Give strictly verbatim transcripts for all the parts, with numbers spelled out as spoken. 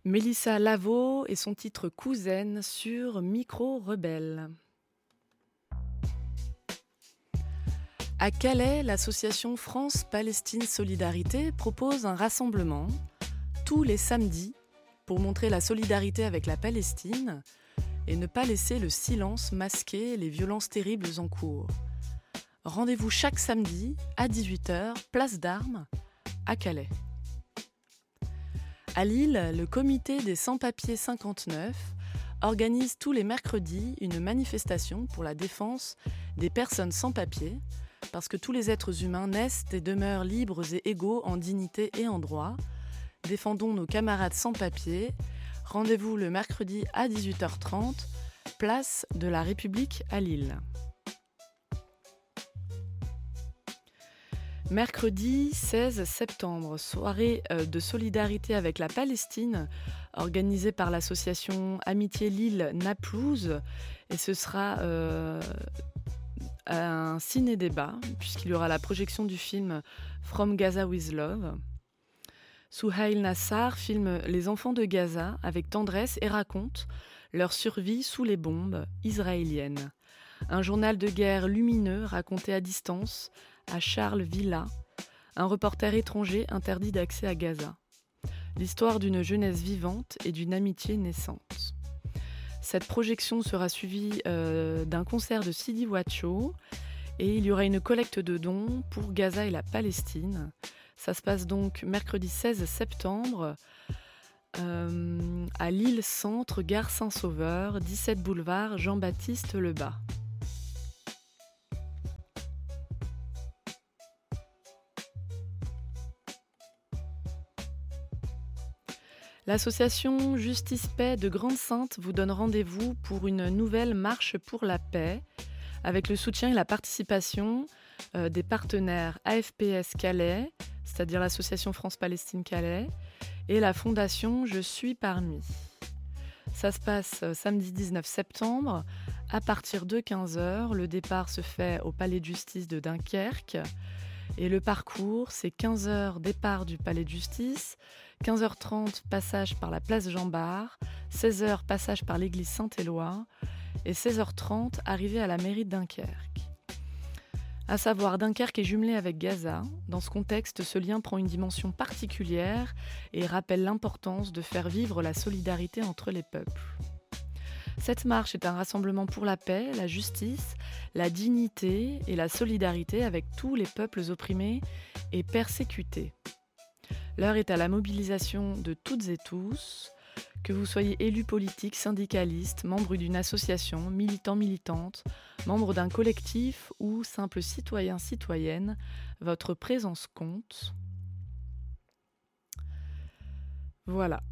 Mélissa Lavo et son titre Cousaine sur Micro Rebelle. À Calais, l'association France-Palestine Solidarité propose un rassemblement tous les samedis pour montrer la solidarité avec la Palestine et ne pas laisser le silence masquer les violences terribles en cours. Rendez-vous chaque samedi à dix-huit heures, place d'Armes, à Calais. À Lille, le comité des sans-papiers cinquante-neuf organise tous les mercredis une manifestation pour la défense des personnes sans papiers, parce que tous les êtres humains naissent et demeurent libres et égaux en dignité et en droit. Défendons nos camarades sans papiers. Rendez-vous le mercredi à dix-huit heures trente, place de la République à Lille. Mercredi seize septembre, soirée de solidarité avec la Palestine, organisée par l'association Amitié Lille-Naplouse, et ce sera euh, un ciné-débat, puisqu'il y aura la projection du film From Gaza with Love. Souhail Nassar filme les enfants de Gaza avec tendresse et raconte leur survie sous les bombes israéliennes. Un journal de guerre lumineux raconté à distance à Charles Villa, un reporter étranger interdit d'accès à Gaza. L'histoire d'une jeunesse vivante et d'une amitié naissante. Cette projection sera suivie euh, d'un concert de Sidi Wacho et il y aura une collecte de dons pour Gaza et la Palestine. Ça se passe donc mercredi seize septembre euh, à Lille Centre, gare Saint-Sauveur, dix-sept boulevard Jean-Baptiste Lebas. L'association Justice Paix de Grande-Sainte vous donne rendez-vous pour une nouvelle marche pour la paix avec le soutien et la participation euh, des partenaires A F P S Calais, c'est-à-dire l'association France-Palestine Calais, et la fondation Je suis parmi. Ça se passe euh, samedi dix-neuf septembre à partir de quinze heures. Le départ se fait au Palais de Justice de Dunkerque. Et le parcours, c'est quinze heures départ du Palais de Justice, quinze heures trente passage par la place Jean-Bart, seize heures passage par l'église Saint-Éloi et seize heures trente arrivée à la mairie de Dunkerque. À savoir, Dunkerque est jumelée avec Gaza. Dans ce contexte, ce lien prend une dimension particulière et rappelle l'importance de faire vivre la solidarité entre les peuples. Cette marche est un rassemblement pour la paix, la justice, la dignité et la solidarité avec tous les peuples opprimés et persécutés. L'heure est à la mobilisation de toutes et tous, que vous soyez élus politiques, syndicalistes, membres d'une association, militants, militantes, membres d'un collectif ou simples citoyens, citoyennes, votre présence compte. Voilà.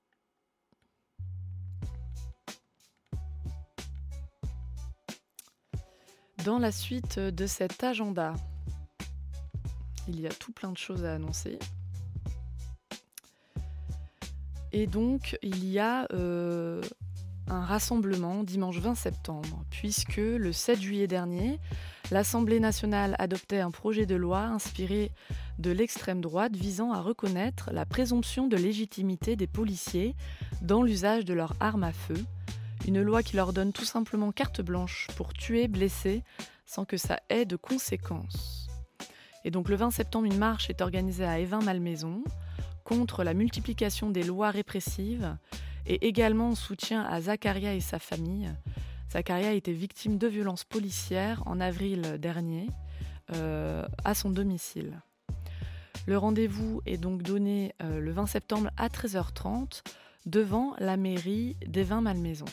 Dans la suite de cet agenda, il y a tout plein de choses à annoncer. Et donc, il y a euh, un rassemblement dimanche vingt septembre, puisque le sept juillet dernier, l'Assemblée nationale adoptait un projet de loi inspiré de l'extrême droite visant à reconnaître la présomption de légitimité des policiers dans l'usage de leurs armes à feu. Une loi qui leur donne tout simplement carte blanche pour tuer, blesser, sans que ça ait de conséquences. Et donc le vingt septembre, une marche est organisée à Évin-Malmaison contre la multiplication des lois répressives et également en soutien à Zakaria et sa famille. Zakaria a été victime de violences policières en avril dernier euh, à son domicile. Le rendez-vous est donc donné euh, le vingt septembre à treize heures trente devant la mairie d'Évin-Malmaison.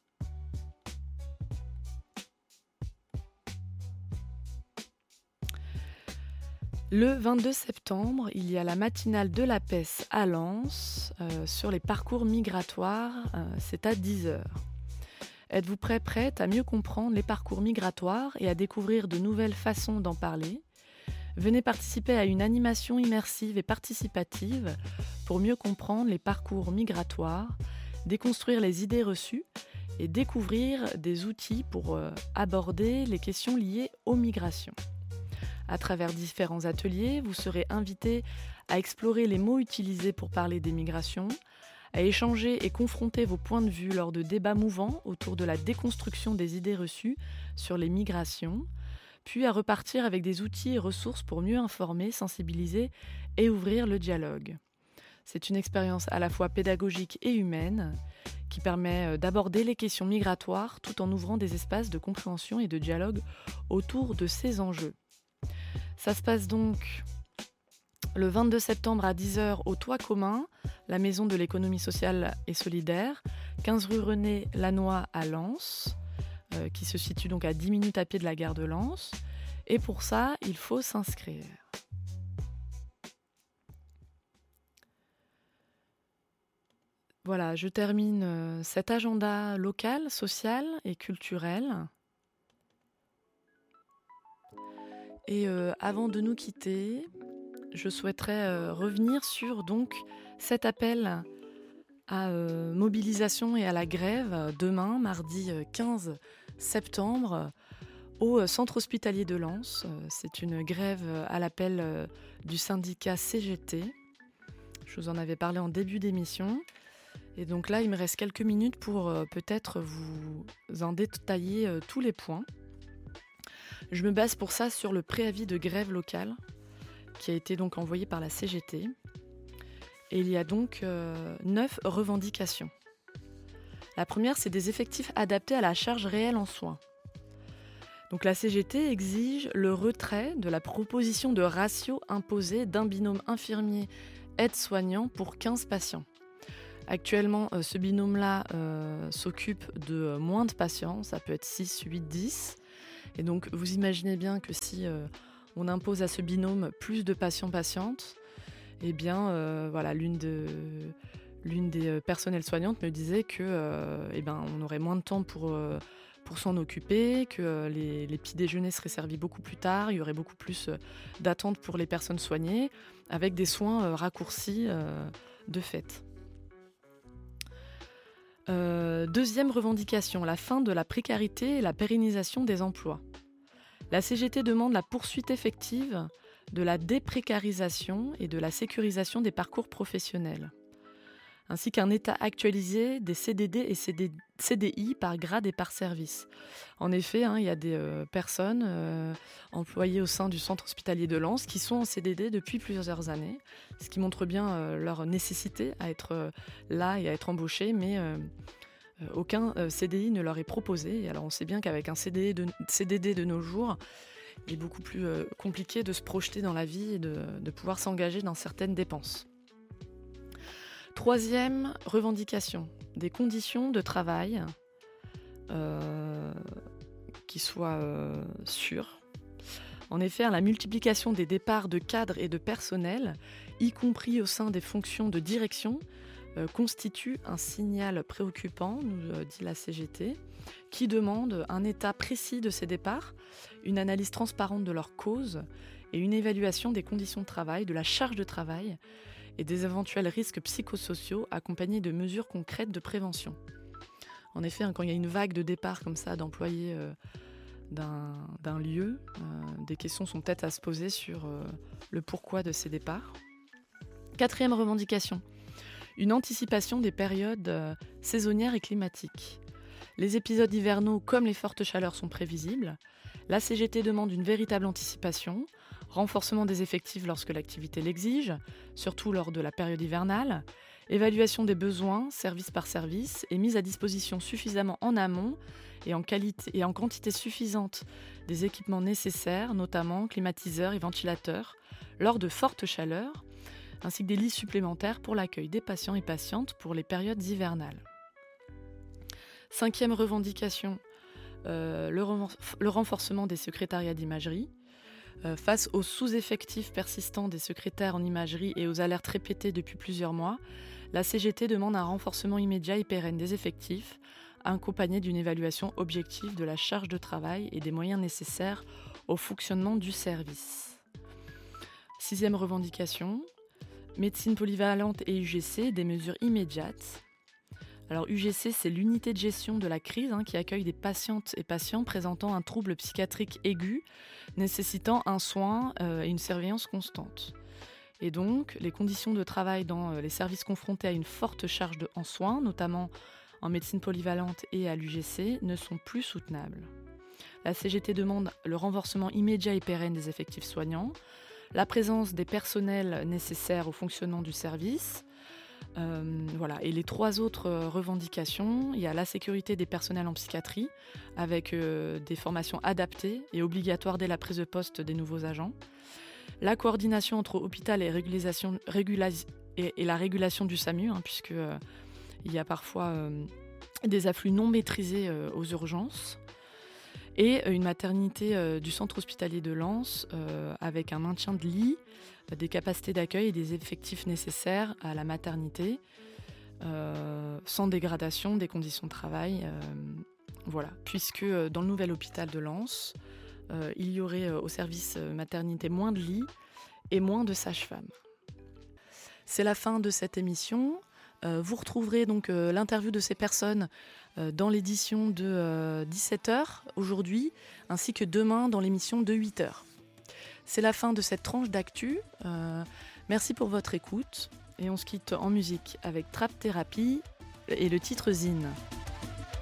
Le vingt-deux septembre, il y a la matinale de la P E S à Lens euh, sur les parcours migratoires, euh, c'est à dix heures. Êtes-vous prêt, prête à mieux comprendre les parcours migratoires et à découvrir de nouvelles façons d'en parler ? Venez participer à une animation immersive et participative pour mieux comprendre les parcours migratoires, déconstruire les idées reçues et découvrir des outils pour euh, aborder les questions liées aux migrations. À travers différents ateliers, vous serez invité à explorer les mots utilisés pour parler des migrations, à échanger et confronter vos points de vue lors de débats mouvants autour de la déconstruction des idées reçues sur les migrations, puis à repartir avec des outils et ressources pour mieux informer, sensibiliser et ouvrir le dialogue. C'est une expérience à la fois pédagogique et humaine qui permet d'aborder les questions migratoires tout en ouvrant des espaces de compréhension et de dialogue autour de ces enjeux. Ça se passe donc le vingt-deux septembre à dix heures au Toit commun, la maison de l'économie sociale et solidaire, quinze rue René Lannoy à Lens, euh, qui se situe donc à dix minutes à pied de la gare de Lens. Et pour ça, il faut s'inscrire. Voilà, je termine cet agenda local, social et culturel. Et euh, avant de nous quitter, je souhaiterais euh, revenir sur donc cet appel à euh, mobilisation et à la grève demain, mardi quinze septembre, au centre hospitalier de Lens. C'est une grève à l'appel euh, du syndicat C G T. Je vous en avais parlé en début d'émission. Et donc là, il me reste quelques minutes pour euh, peut-être vous en détailler euh, tous les points. Je me base pour ça sur le préavis de grève locale qui a été donc envoyé par la C G T. Et il y a donc euh, neuf revendications. La première, c'est des effectifs adaptés à la charge réelle en soins. Donc la C G T exige le retrait de la proposition de ratio imposée d'un binôme infirmier-aide-soignant pour quinze patients. Actuellement, euh, ce binôme-là euh, s'occupe de euh, moins de patients, ça peut être six, huit, dix. Et donc, vous imaginez bien que si euh, on impose à ce binôme plus de patients-patientes, eh bien, euh, voilà, l'une, de, l'une des euh, personnels soignantes me disait que, euh, eh ben, on aurait moins de temps pour, euh, pour s'en occuper, que euh, les, les petits déjeuners seraient servis beaucoup plus tard, il y aurait beaucoup plus euh, d'attente pour les personnes soignées, avec des soins euh, raccourcis euh, de fait. Euh, deuxième revendication, la fin de la précarité et la pérennisation des emplois. La C G T demande la poursuite effective de la déprécarisation et de la sécurisation des parcours professionnels, ainsi qu'un état actualisé des C D D et C D I par grade et par service. En effet, hein, il y a des euh, personnes euh, employées au sein du centre hospitalier de Lens qui sont en C D D depuis plusieurs années, ce qui montre bien euh, leur nécessité à être euh, là et à être embauchées, mais euh, euh, aucun euh, C D I ne leur est proposé. Et alors on sait bien qu'avec un C D D de, C D D de nos jours, il est beaucoup plus euh, compliqué de se projeter dans la vie et de, de pouvoir s'engager dans certaines dépenses. Troisième revendication, des conditions de travail euh, qui soient euh, sûres. En effet, la multiplication des départs de cadres et de personnel, y compris au sein des fonctions de direction, euh, constitue un signal préoccupant, nous euh, dit la C G T, qui demande un état précis de ces départs, une analyse transparente de leurs causes et une évaluation des conditions de travail, de la charge de travail, et des éventuels risques psychosociaux accompagnés de mesures concrètes de prévention. En effet, hein, quand il y a une vague de départ comme ça d'employés euh, d'un, d'un lieu, euh, des questions sont peut-être à se poser sur euh, le pourquoi de ces départs. Quatrième revendication, une anticipation des périodes euh, saisonnières et climatiques. Les épisodes hivernaux comme les fortes chaleurs sont prévisibles. La C G T demande une véritable anticipation, renforcement des effectifs lorsque l'activité l'exige, surtout lors de la période hivernale, évaluation des besoins, service par service, et mise à disposition suffisamment en amont et en, qualité, et en quantité suffisante des équipements nécessaires, notamment climatiseurs et ventilateurs, lors de fortes chaleurs, ainsi que des lits supplémentaires pour l'accueil des patients et patientes pour les périodes hivernales. Cinquième revendication, euh, le, renfor- le renforcement des secrétariats d'imagerie. Euh, face aux sous-effectifs persistants des secrétaires en imagerie et aux alertes répétées depuis plusieurs mois, la C G T demande un renforcement immédiat et pérenne des effectifs, accompagné d'une évaluation objective de la charge de travail et des moyens nécessaires au fonctionnement du service. Sixième revendication, médecine polyvalente et U G C, des mesures immédiates. Alors U G C, c'est l'unité de gestion de la crise hein, qui accueille des patientes et patients présentant un trouble psychiatrique aigu, nécessitant un soin euh, et une surveillance constante. Et donc, les conditions de travail dans les services confrontés à une forte charge de, en soins, notamment en médecine polyvalente et à l'U G C, ne sont plus soutenables. La C G T demande le renforcement immédiat et pérenne des effectifs soignants, la présence des personnels nécessaires au fonctionnement du service. Euh, voilà. Et les trois autres revendications, il y a la sécurité des personnels en psychiatrie, avec euh, des formations adaptées et obligatoires dès la prise de poste des nouveaux agents. La coordination entre hôpital et, régulation, régulas, et, et la régulation du SAMU, hein, puisque euh, il y a parfois euh, des afflux non maîtrisés euh, aux urgences. Et une maternité euh, du centre hospitalier de Lens euh, avec un maintien de lits, des capacités d'accueil et des effectifs nécessaires à la maternité, euh, sans dégradation des conditions de travail. Euh, voilà. Puisque euh, dans le nouvel hôpital de Lens, euh, il y aurait euh, au service maternité moins de lits et moins de sages-femmes. C'est la fin de cette émission. Euh, vous retrouverez donc euh, l'interview de ces personnes euh, dans l'édition de euh, dix-sept heures aujourd'hui, ainsi que demain dans l'émission de huit heures. C'est la fin de cette tranche d'actu. Euh, merci pour votre écoute et on se quitte en musique avec Trap Therapy et le titre Zine.